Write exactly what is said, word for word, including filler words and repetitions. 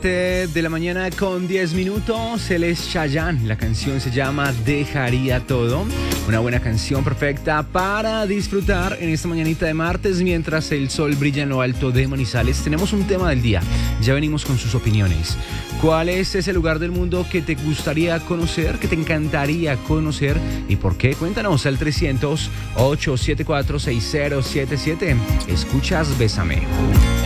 De la mañana con diez minutos, él es Chayanne, la canción se llama Dejaría Todo, una buena canción perfecta para disfrutar en esta mañanita de martes mientras el sol brilla en lo alto de Manizales. Tenemos un tema del día, ya venimos con sus opiniones. ¿Cuál es ese lugar del mundo que te gustaría conocer, que te encantaría conocer y por qué? Cuéntanos al trescientos, ocho siete cuatro, seis cero siete siete. Escuchas Bésame.